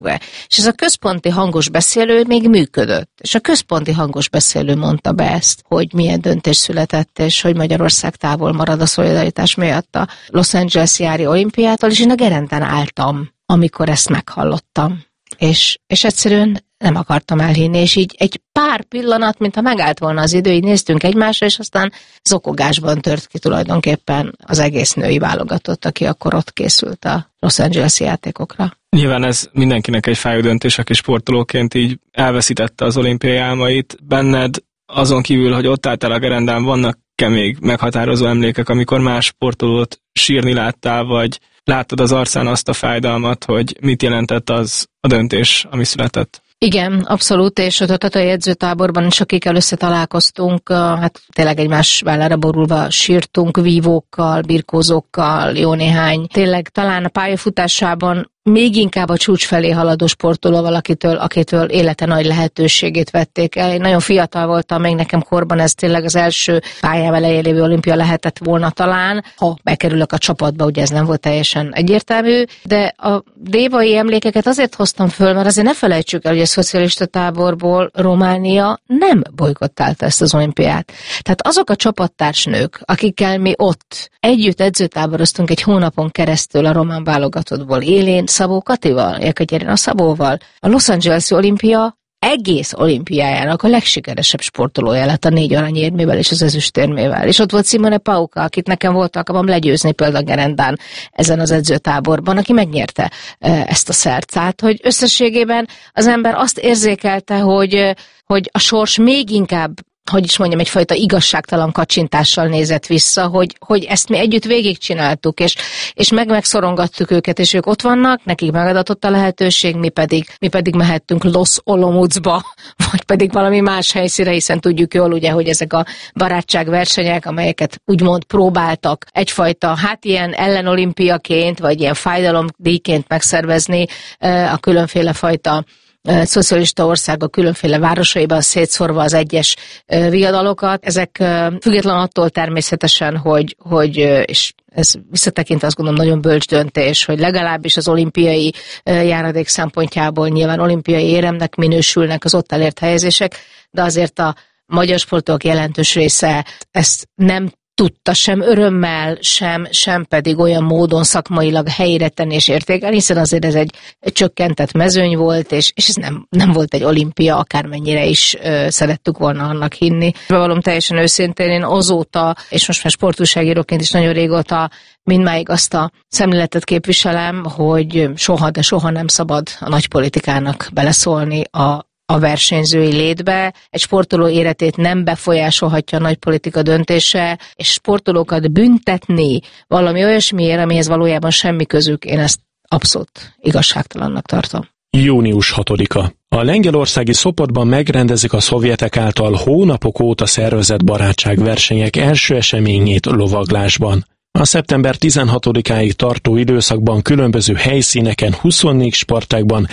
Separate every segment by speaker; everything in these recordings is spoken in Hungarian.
Speaker 1: És ez a központi hangos beszélő még működött. És a központi hangos beszélő mondta be ezt, hogy milyen döntés született, és hogy Magyarország távol marad a szolidaritás miatt a Los Angeles-i olimpiától, és én a gerenden álltam, amikor ezt meghallottam. És egyszerűen nem akartam elhinni, és így egy pár pillanat, mintha megállt volna az idő, így néztünk egymásra, és aztán zokogásban tört ki tulajdonképpen az egész női válogatott, aki akkor ott készült a Los Angeles-i játékokra.
Speaker 2: Nyilván ez mindenkinek egy fájó döntés, aki sportolóként így elveszítette az olimpiai álmait. Benned azon kívül, hogy ott álltál a gerendán, vannak-e még meghatározó emlékek, amikor más sportolót sírni láttál, vagy láttad az arcán azt a fájdalmat, hogy mit jelentett az a döntés, ami született?
Speaker 1: Igen, abszolút, és ott a jegyzőtáborban is, akikkel összetalálkoztunk, hát tényleg egymás vállára borulva sírtunk, vívókkal, birkózókkal, jó néhány. Tényleg talán a pályafutásában még inkább a csúcs felé haladó sportolóval, akitől élete nagy lehetőségét vették el. Én nagyon fiatal voltam, még nekem korban ez tényleg az első pályám elején lévő olimpia lehetett volna talán, ha bekerülök a csapatba, ugye ez nem volt teljesen egyértelmű, de a dévai emlékeket azért hoztam föl, mert azért ne felejtsük el, hogy a szocialista táborból Románia nem bojkottálta ezt az olimpiát. Tehát azok a csapattársnők, akikkel mi ott együtt edzőtáboroztunk egy hónapon keresztül a román válogatottból, élén Szabó Katival, Jekaterina Szabóval, a Los Angeles-i olimpia egész olimpiájának a legsikeresebb sportolója lett a 4 aranyérmével és az ezüstérmével. És ott volt Simone Pauka, akit nekem volt alkalmam legyőzni például gerendán ezen az edzőtáborban, aki megnyerte ezt a szert. Tehát, hogy összességében az ember azt érzékelte, hogy a sors még inkább, hogy is mondjam, egyfajta igazságtalan kacsintással nézett vissza, hogy ezt mi együtt végigcsináltuk, és megszorongattuk őket, és ők ott vannak, nekik megadatott a lehetőség, mi pedig mehettünk Los Olomoucba, vagy pedig valami más helyszínre, hiszen tudjuk jól, ugye, hogy ezek a barátságversenyek, amelyeket úgymond próbáltak egyfajta, hát ilyen ellenolimpiaként, vagy ilyen fájdalomdíjként megszervezni a különféle fajta szocialista országok különféle városaiban szétszórva az egyes viadalokat. Ezek független attól természetesen, hogy és ez visszatekintve azt gondolom nagyon bölcs döntés, hogy legalábbis az olimpiai járadék szempontjából nyilván olimpiai éremnek minősülnek az ott elért helyezések, de azért a magyar sportok jelentős része ezt nem tudta sem örömmel, sem pedig olyan módon szakmailag helyére tenni és értékelni, hiszen azért ez egy csökkentett mezőny volt, és ez nem volt egy olimpia, akármennyire is szerettük volna annak hinni. Bevallom teljesen őszintén, én azóta, és most már sportújságíróként is nagyon régóta mindmáig azt a szemléletet képviselem, hogy soha, de soha nem szabad a nagypolitikának beleszólni a versenyzői létbe. Egy sportoló életét nem befolyásolhatja a nagypolitika döntése, és sportolókat büntetni valami olyasmiért, amihez valójában semmi közük, én ezt abszolút igazságtalannak tartom.
Speaker 3: Június 6-a. A lengyelországi Sopotban megrendezik a szovjetek által hónapok óta szervezett barátságversenyek első eseményét lovaglásban. A szeptember 16-áig tartó időszakban különböző helyszíneken 24 sportágban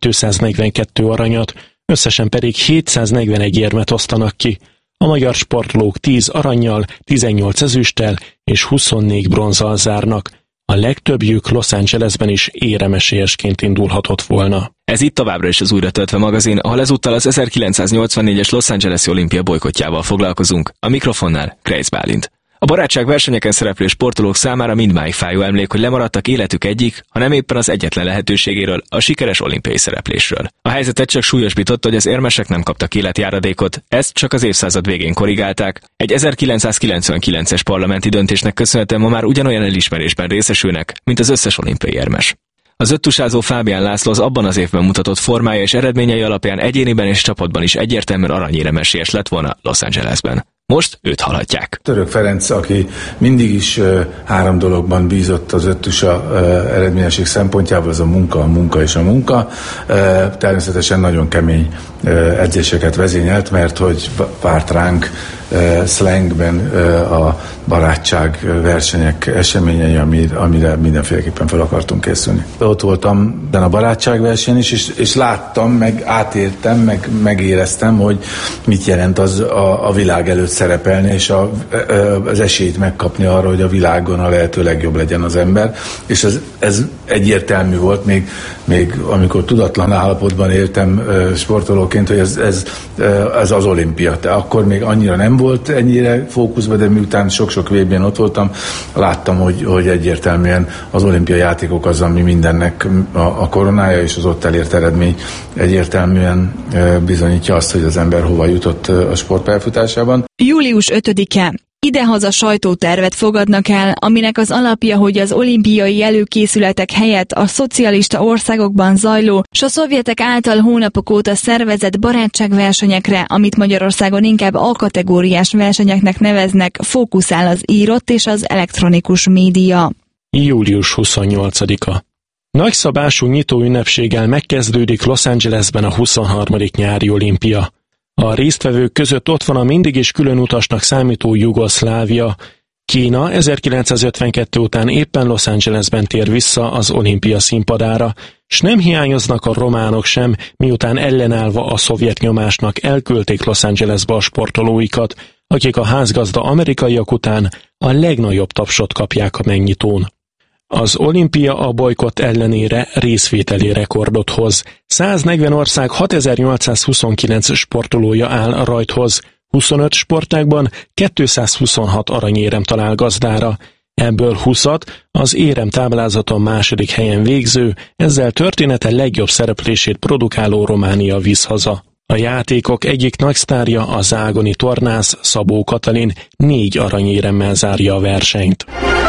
Speaker 3: 242 aranyat, összesen pedig 741 érmet osztanak ki. A magyar sportolók 10 arannyal, 18 ezüsttel és 24 bronzzal zárnak. A legtöbbjük Los Angelesben is éremesélyesként indulhatott volna.
Speaker 4: Ez itt továbbra is az Újra töltve magazin, ahol ezúttal az 1984-es Los Angeles-i olimpia bojkottjával foglalkozunk. A mikrofonnál Kreisz Bálint. A barátságversenyeken szereplő sportolók számára mindmáig fájó emlék, hogy lemaradtak életük egyik, ha nem éppen az egyetlen lehetőségéről, a sikeres olimpiai szereplésről. A helyzetet csak súlyosbította, hogy az érmesek nem kaptak életjáradékot, ezt csak az évszázad végén korrigálták. Egy 1999-es parlamenti döntésnek köszönhetően ma már ugyanolyan elismerésben részesülnek, mint az összes olimpiai érmes. Az öttusázó Fábián László az abban az évben mutatott formája és eredményei alapján egyéniben és csapatban is egyértelműen aranyéremesélyes lett volna Los Angelesben. Most őt hallhatják.
Speaker 5: Török Ferenc, aki mindig is 3 dologban bízott az öttusa eredményesség szempontjából, az a munka és a munka. Természetesen nagyon kemény edzéseket vezényelt, mert hogy várt ránk szlengben a barátság versenyek eseményei, amire mindenféleképpen fel akartunk készülni. Ott voltam a barátság verseny is, és láttam, meg átéltem, megéreztem, hogy mit jelent az a világ előtt szerepelni, és az esélyt megkapni arra, hogy a világon a lehető legjobb legyen az ember. És ez egyértelmű volt, még amikor tudatlan állapotban éltem sportolóként, hogy ez az olimpia. Akkor még annyira nem volt ennyire fókuszban, de miután sok-sok VB-n ott voltam, láttam, hogy egyértelműen az olimpiai játékok az, ami mindennek a koronája, és az ott elért eredmény egyértelműen bizonyítja azt, hogy az ember hova jutott a sportpályafutásában.
Speaker 6: Július 5-e. Idehaza sajtótervet fogadnak el, aminek az alapja, hogy az olimpiai előkészületek helyett a szocialista országokban zajló, s a szovjetek által hónapok óta szervezett barátságversenyekre, amit Magyarországon inkább A-kategóriás versenyeknek neveznek, fókuszál az írott és az elektronikus média.
Speaker 3: Július 28-a. Nagyszabású nyitóünnepséggel megkezdődik Los Angelesben a 23. nyári olimpia. A résztvevők között ott van a mindig is külön utasnak számító Jugoszlávia. Kína 1952 után éppen Los Angelesben tér vissza az olimpia színpadára, s nem hiányoznak a románok sem, miután ellenállva a szovjet nyomásnak elküldték Los Angelesbe a sportolóikat, akik a házgazda amerikaiak után a legnagyobb tapsot kapják a megnyitón. Az olimpia a bojkott ellenére részvételi rekordot hoz. 140 ország 6829 sportolója áll rajthoz. 25 sportágban 226 aranyérem talál gazdára. Ebből 20-at az érem táblázaton második helyen végző, ezzel története legjobb szereplését produkáló Románia visz haza. A játékok egyik nagy sztárja, a zágoni tornász Szabó Katalin 4 aranyéremmel zárja a versenyt.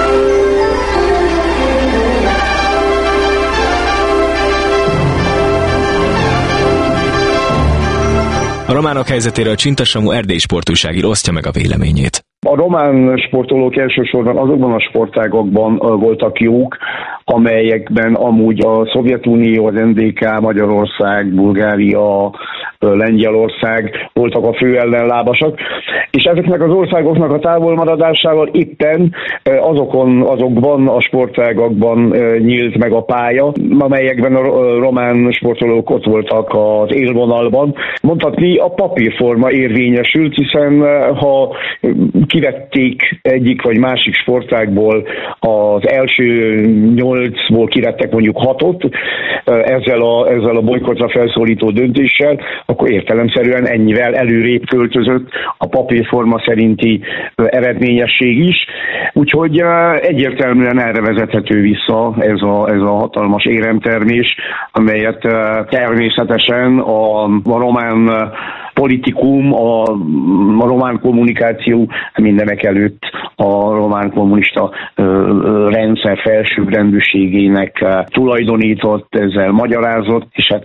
Speaker 4: A románok helyzetéről Csinta Samu erdélyi sportújságíró osztja meg a véleményét.
Speaker 7: A román sportolók elsősorban azokban a sportágokban voltak jók, amelyekben amúgy a Szovjetunió, az NDK, Magyarország, Bulgária, Lengyelország voltak a fő ellenlábasak, és ezeknek az országoknak a távolmaradásával éppen azokban a sportágakban nyílt meg a pálya, amelyekben a román sportolók ott voltak az élvonalban. Mondhatni, a papírforma érvényesült, hiszen ha kivették egyik vagy másik sportágból az első 8-ból kivettek mondjuk 6-ot, ezzel a bolykottra felszólító döntéssel, akkor értelemszerűen ennyivel előrébb költözött a papírforma szerinti eredményesség is. Úgyhogy egyértelműen erre vezethető vissza ez a hatalmas éremtermés, amelyet természetesen a román politikum, a román kommunikáció, mindenek előtt a román kommunista rendszer felsőbbrendűségének tulajdonított, ezzel magyarázott, és hát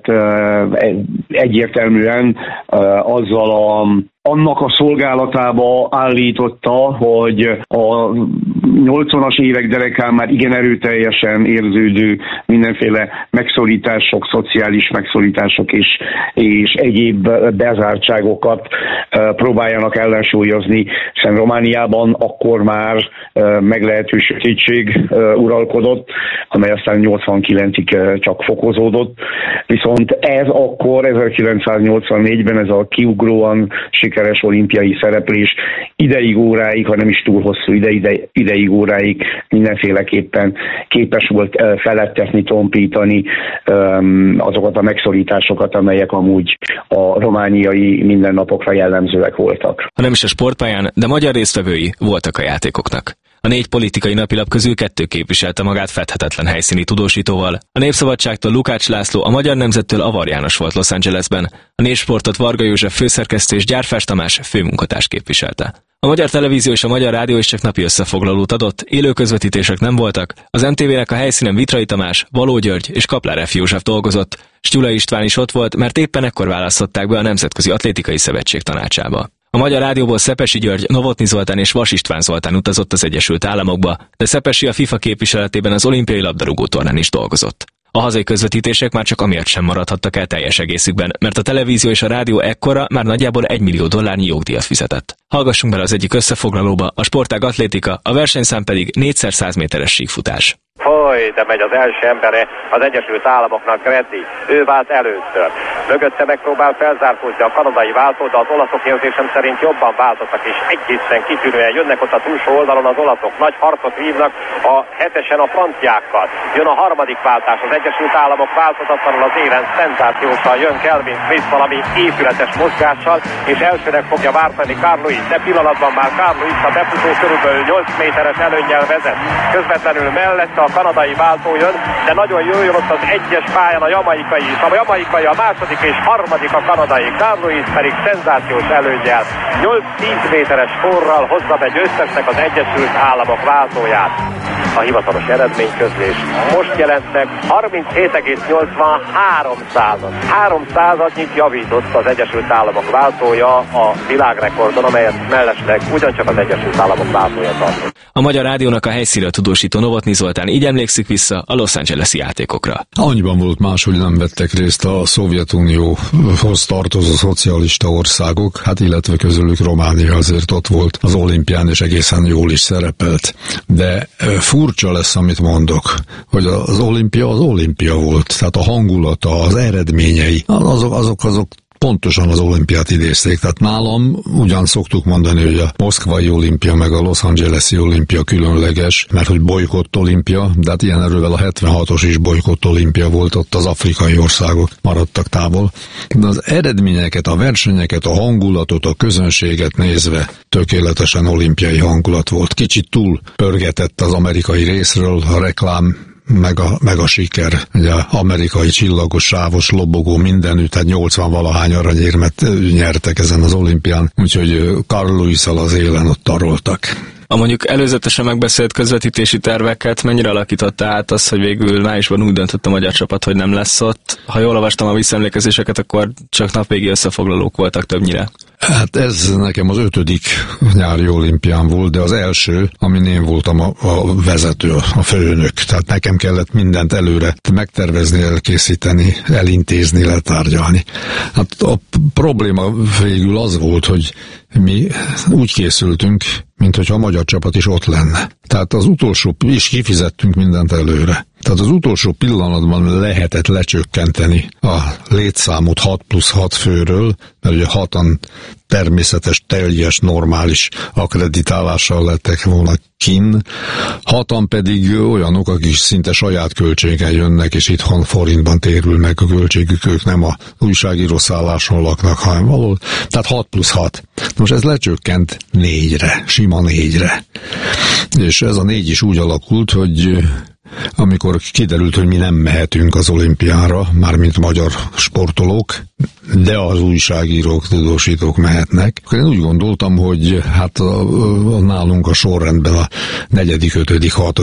Speaker 7: egyértelműen azzal annak a szolgálatába állította, hogy a 80-as évek derekán már igen erőteljesen érződő mindenféle megszorítások, szociális megszorítások és egyéb bezártságokat próbáljanak ellensúlyozni, hiszen Romániában akkor már meglehető sötétség uralkodott, amely aztán 89-ig csak fokozódott. Viszont ez akkor 1984-ben ez a kiugróan sikeres olimpiai szereplés ideig óráig, ha nem is túl hosszú ideig óráig mindenféleképpen képes volt felettetni, tompítani azokat a megszorításokat, amelyek amúgy a romániai mindennapokra jellemzőek voltak.
Speaker 4: Ha nem is a sportpályán, de magyar résztvevői voltak a játékoknak. A 4 politikai napilap közül 2 képviselte magát fedhetetlen helyszíni tudósítóval. A Népszabadságtól Lukács László, a Magyar Nemzettől Avar János volt Los Angelesben. A Népsportot Varga József főszerkesztő és Gyárfás Tamás főmunkatárs képviselte. A Magyar Televízió és a Magyar Rádió is csak napi összefoglalót adott, élő közvetítések nem voltak. Az MTV-nek a helyszínen Vitrai Tamás, Való György és Kaplár F. József dolgozott. Gyula István is ott volt, mert éppen ekkor választották be a Nemzetközi Atlétikai Szövetség tanácsába. A Magyar Rádióból Szepesi György, Novotny Zoltán és Vas István Zoltán utazott az Egyesült Államokba, de Szepesi a FIFA képviseletében az olimpiai labdarúgó tornán is dolgozott. A hazai közvetítések már csak amiatt sem maradhattak el teljes egészükben, mert a televízió és a rádió ekkora már nagyjából $1 millió jogdíjat fizetett. Hallgassunk bele az egyik összefoglalóba, a sportág atlétika, a versenyszám pedig 4x100 méteres síkfutás.
Speaker 8: De megy az első embere az Egyesült Államoknak, Reddy. Ő vált először. Mögötte megpróbál felzárkózni a kanadai váltó, de az olaszok érzésem szerint jobban váltottak, és egészen kitűnően jönnek ott a túlsó oldalon az olaszok. Nagy harcot vívnak a hetesen a franciákkal. Jön a harmadik váltás, az Egyesült Államok változatlanul az élen, szenzációsan jön Kelvin Smith valami épületes mozgással, és elsőnek fogja váltani Carl Lewis, de pillanatban már Carl Lewis a befutó körülbelül 8 méteres előnnyel vezet. Közvetlenül mellette a kanadai váltó jön, de nagyon jól jön ott az egyes pályán a jamaikai is. A jamaikai a második és harmadik a kanadai. Carl Lewis pedig szenzációs előnnyel 8-10 méteres forral hozza be győztesnek az Egyesült Államok váltóját. A hivatalos eredményközlés most jelent meg 37,83%. 3%-nyit javított az Egyesült Államok váltója a világrekordon, amelyet mellesleg ugyancsak az Egyesült Államok váltója tartott.
Speaker 4: A Magyar Rádiónak a helyszínről tudósító Novotny Zoltán így emlékszik vissza a Los Angeles-i játékokra.
Speaker 9: Annyiban volt más, hogy nem vettek részt a Szovjetunióhoz tartozó szocialista országok, hát illetve közülük Románia azért ott volt az olimpián, és egészen jól is szerepelt. De furcsa lesz, amit mondok, hogy az olimpia volt, tehát a hangulata, az eredményei, azok pontosan az olimpiát idézték. Tehát nálam ugyan szoktuk mondani, hogy a moszkvai olimpia meg a Los Angeles-i olimpia különleges, mert hogy bolykott olimpia, de hát ilyen erővel a 76-os is bolykott olimpia volt, ott az afrikai országok maradtak távol. De az eredményeket, a versenyeket, a hangulatot, a közönséget nézve tökéletesen olimpiai hangulat volt. Kicsit túl pörgetett az amerikai részről a reklám, meg a siker. Ugye amerikai csillagos, sávos, lobogó mindenütt, tehát 80-valahány aranyérmet nyertek ezen az olimpián, úgyhogy Carl Lewis-szal az élen ott taroltak.
Speaker 2: A mondjuk előzetesen megbeszélt közvetítési terveket mennyire alakította át az, hogy végül májusban úgy döntött a magyar csapat, hogy nem lesz ott? Ha jól olvastam a visszaemlékezéseket, akkor csak napvégi összefoglalók voltak többnyire.
Speaker 9: Hát ez nekem az 5. nyári olimpián volt, de az első, amin én voltam a vezető, a főnök. Tehát nekem kellett mindent előre megtervezni, elkészíteni, elintézni, letárgyalni. Hát a probléma végül az volt, hogy mi úgy készültünk, mint hogyha a magyar csapat is ott lenne. Tehát az utolsó, is kifizettünk mindent előre. Tehát az utolsó pillanatban lehetett lecsökkenteni a létszámot 6+6 főről, mert ugye 6-an természetes, teljes, normális akkreditálással lettek volna kinn, 6-an pedig olyanok, akik szinte saját költségen jönnek, és itthon forintban térül meg a költségük, ők nem a újságíró szálláson laknak, hanem valahol. Tehát 6+6. Most ez lecsökkent 4-re, sima 4-re. És ez a 4 is úgy alakult, hogy amikor kiderült, hogy mi nem mehetünk az olimpiára, mármint magyar sportolók, de az újságírók, tudósítók mehetnek, akkor én úgy gondoltam, hogy hát nálunk a sorrendben a 4., 5., 6.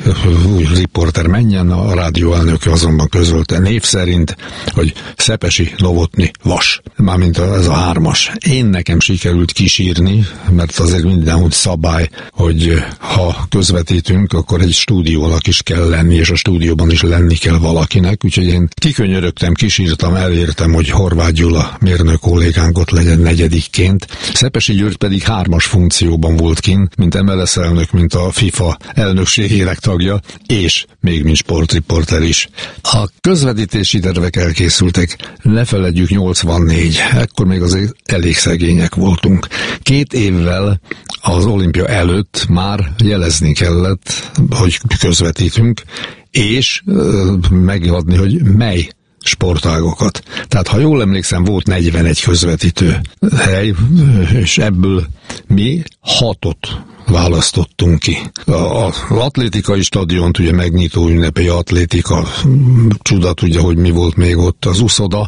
Speaker 9: riporter menjen, a rádióelnöke azonban közölte név szerint, hogy Szepesi, Novotny, Vas. Mármint ez a 3-as. Én nekem sikerült kisírni, mert azért mindenhogy szabály, hogy ha közvetítünk, akkor egy stúdiónak is kell lenni, és a stúdióban is lenni kell valakinek, úgyhogy én kikönyörögtem, kisírtam, elértem, hogy Horváth Gyula mérnök kollégánk ott legyen 4-ként. Szepesi György pedig 3-as funkcióban volt kint, mint MLS elnök, mint a FIFA elnökségének tagja, és még mint sportriporter is. A közvetítési tervek elkészültek, ne feledjük 84, ekkor még azért elég szegények voltunk. 2 évvel az olimpia előtt már jelezni kellett, hogy közvetítünk, és megadni, hogy mely sportágokat. Tehát, ha jól emlékszem, volt 41 közvetítő hely, és ebből mi 6-ot választottunk ki. Az atlétikai stadiont, ugye megnyitó ünnepei atlétika, csuda tudja, hogy mi volt még ott, az úszoda,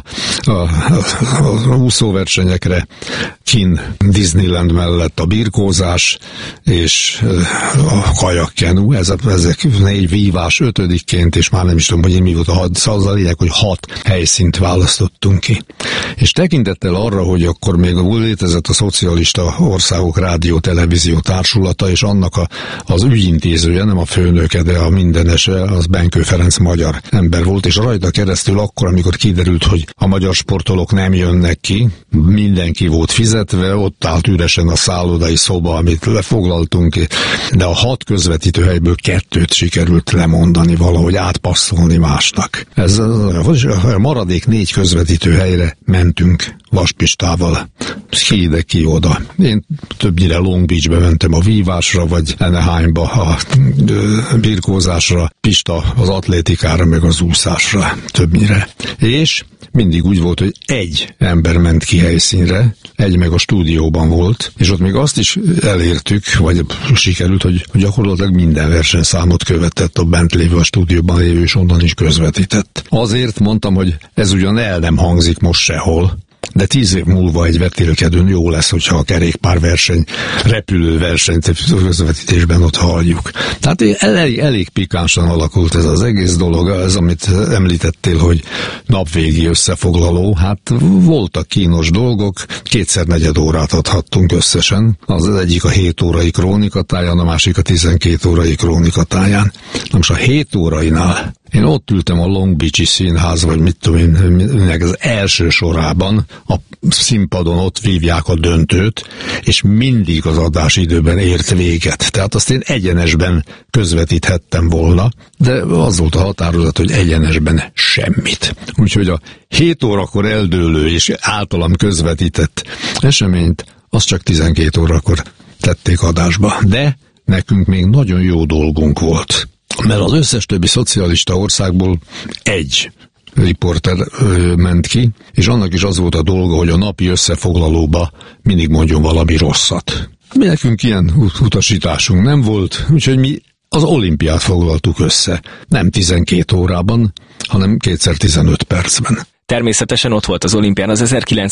Speaker 9: a úszóversenyekre, kin Disneyland mellett a birkózás, és a kajakkenu, ezek 4 vívás 5-ként, és már nem is tudom, hogy mi volt az a lényeg, hogy 6 helyszínt választottunk ki. És tekintettel arra, hogy akkor még létezett a szocialista országok rádió-televízió társulata, és annak az ügyintézője, nem a főnöke, de a mindenese, az Benkő Ferenc magyar ember volt, és rajta keresztül akkor, amikor kiderült, hogy a magyar sportolók nem jönnek ki, mindenki volt fizetve, ott állt üresen a szállodai szoba, amit lefoglaltunk, de a 6 közvetítőhelyből 2 sikerült lemondani, valahogy átpasszolni másnak. Ez a maradék 4 közvetítőhelyre mentünk Vaspistával, ki oda. Én többnyire Long Beachbe mentem a vívásra, vagy Anaheimba a birkózásra, Pista az atlétikára, meg az úszásra többnyire. És mindig úgy volt, hogy egy ember ment ki helyszínre, egy meg a stúdióban volt, és ott még azt is elértük, vagy sikerült, hogy gyakorlatilag minden versenyszámot követett a bent lévő, a stúdióban lévő, és onnan is közvetített. Azért mondtam, hogy ez ugyan el nem hangzik most sehol, de 10 év múlva egy vetélkedőn jó lesz, hogyha a kerékpárverseny, repülőversenyt közvetítésben ott halljuk. Tehát elég pikánsan alakult ez az egész dolog, ez amit említettél, hogy napvégi összefoglaló, hát voltak kínos dolgok, 2x4 órát adhattunk összesen, az egyik a 7 órai krónikatáján, a másik a 12 órai krónikatáján. Na most a 7 órainál én ott ültem a Long Beach-i színház, vagy mit tudom én, az első sorában, a színpadon ott vívják a döntőt, és mindig az adásidőben ért véget. Tehát azt én egyenesben közvetíthettem volna, de az volt a határozat, hogy egyenesben semmit. Úgyhogy a 7 órakor eldőlő és általam közvetített eseményt, azt csak 12 órakor tették adásba. De nekünk még nagyon jó dolgunk volt. Mert az összes többi szocialista országból egy riporter ment ki, és annak is az volt a dolga, hogy a napi összefoglalóba mindig mondjon valami rosszat. Mi nekünk ilyen utasításunk nem volt, úgyhogy mi az olimpiát foglaltuk össze. Nem 12 órában, hanem 2x15 percben.
Speaker 4: Természetesen ott volt az olimpián az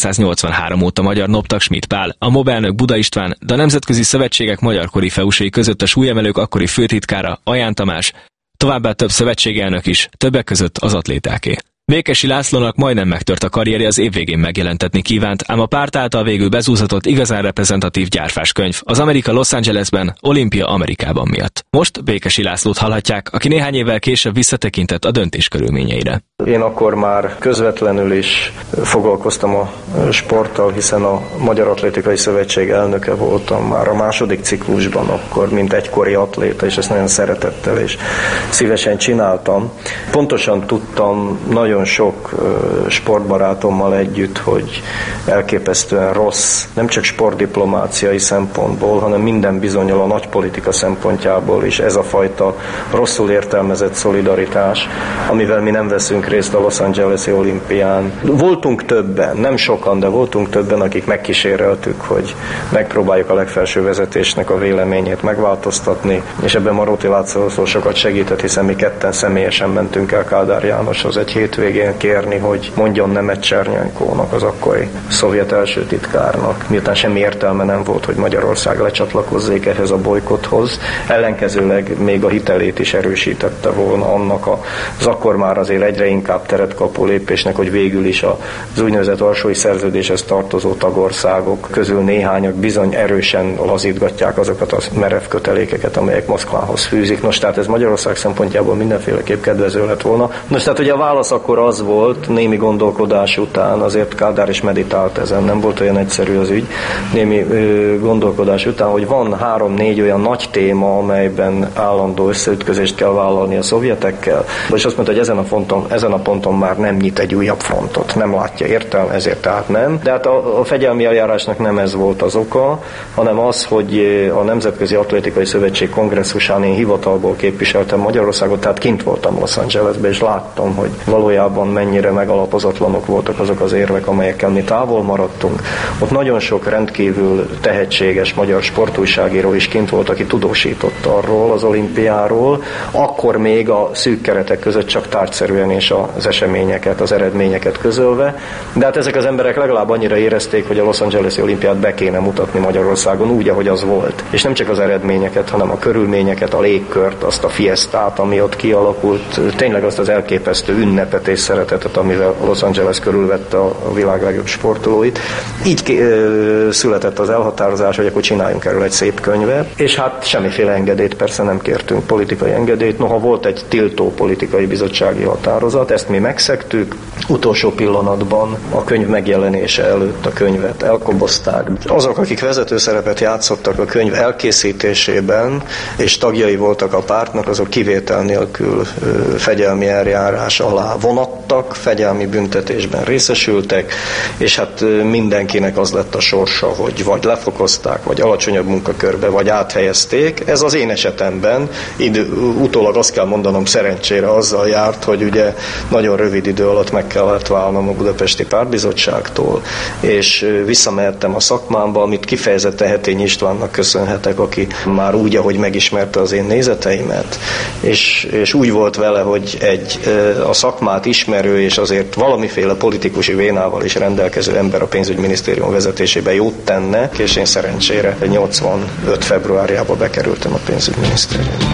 Speaker 4: 1983 óta magyar noptag Schmidt Pál, a MOB elnök Buda István, de a Nemzetközi Szövetségek magyar korifeusai között a súlyemelők akkori főtitkára Aján Tamás, továbbá több szövetségelnök is, többek között az atlétáké. Vékesi Lászlónak majdnem megtört a karrierje, az év végén megjelentetni kívánt, ám a párt által végül bezúzatott igazán reprezentatív gyárfás könyv, az Amerika Los Angelesben, Olimpia Amerikában miatt. Most Békesi Lászlót hallhatják, aki néhány évvel később visszatekintett a döntés körülményeire.
Speaker 10: Én akkor már közvetlenül is foglalkoztam a sporttal, hiszen a Magyar Atlétikai Szövetség elnöke voltam már a második ciklusban akkor, mint egykori atléta, és ezt nagyon szeretettel és szívesen csináltam. Pontosan tudtam nagyon sok sportbarátommal együtt, hogy elképesztően rossz, nem csak sportdiplomáciai szempontból, hanem minden bizonnyal a nagypolitika szempontjából is ez a fajta rosszul értelmezett szolidaritás, amivel mi nem veszünk részt a Los Angeles-i olimpián. Voltunk többen, nem sokan, de voltunk többen, akik megkíséreltük, hogy megpróbáljuk a legfelső vezetésnek a véleményét megváltoztatni, és ebben Maróti László sokat segített, hiszen mi ketten személyesen mentünk el Kádár Jánoshoz egy hétvégén kérni, hogy mondjon nemet Csernyankónak, az akkori szovjet első titkárnak, miután semmi értelme nem volt, hogy Magyarország lecsatlakozzék ehhez a bojkotthoz. Ellenkezőleg még a hitelét is erősítette volna annak az akkor már azért egyre inkább teret kapó lépésnek, hogy végül is az úgynevezett Varsói Szerződéshez tartozó tagországok közül néhányak bizony erősen lazítgatják azokat a merev kötelékeket, amelyek Moszkvához fűzik. Nos, tehát ez Magyarország szempontjából mindenféleképp kedvező lett volna. Nos, tehát ugye a válasz akkor az volt, némi gondolkodás után, azért Kádár is meditált ezen, nem volt olyan egyszerű az ügy, némi gondolkodás után, hogy van 3-4 olyan nagy téma, amelyben állandó összeütközést kell vállalni a szovjetekkel, és azt mondta, hogy ezen a ponton már nem nyit egy újabb frontot, nem látja értelme, ezért tehát nem. De hát a fegyelmi eljárásnak nem ez volt az oka, hanem az, hogy a Nemzetközi Atlétikai Szövetség kongresszusán én hivatalból képviseltem Magyarországot, tehát kint voltam Los Angelesben, és láttam, hogy valójában mennyire megalapozatlanok voltak azok az érvek, amelyekkel mi távol maradtunk. Ott nagyon sok rendkívül tehetséges magyar sportújságíró is kint volt, aki tudósított arról az olimpiáról, akkor még a szűk keretek között csak tárgyszerűen és az eseményeket, az eredményeket közölve, de hát ezek az emberek legalább annyira érezték, hogy a Los Angeles-i olimpiát be kéne mutatni Magyarországon úgy, ahogy az volt. És nem csak az eredményeket, hanem a körülményeket, a légkört, azt a fiesztát, ami ott kialakult, tényleg azt az elképesztő ünnepet és szeretetet, amivel Los Angeles körülvette a világ legjobb sportolóit. Így született az elhatározás, hogy akkor csináljunk erről egy szép könyvet, és hát semmiféle engedélyt persze nem kértünk, politikai engedélyt, noha volt egy tiltó politikai bizottsági határozat, ezt mi megszegtük, utolsó pillanatban a könyv megjelenése előtt a könyvet elkobozták. Azok, akik vezető szerepet játszottak a könyv elkészítésében, és tagjai voltak a pártnak, azok kivétel nélkül fegyelmi eljárás alá vonattak, fegyelmi büntetésben részesültek, és hát mindenkinek az lett a sorsa, hogy vagy lefokozták, vagy alacsonyabb munkakörbe, vagy áthelyezték. Ez az én esetemben utólag azt kell mondanom, szerencsére azzal járt, hogy ugye nagyon rövid idő alatt meg kellett válnom a Budapesti Pártbizottságtól, és visszamehettem a szakmámba, amit kifejezetten Hetény Istvánnak köszönhetek, aki már úgy, ahogy megismerte az én nézeteimet, és úgy volt vele, hogy a szakmát ismerő és azért valamiféle politikusi vénával is rendelkező ember a pénzügyminisztérium vezetésébe jót tenne, és én szerencsére 85. februárjában bekerültem a pénzügyminisztériumba.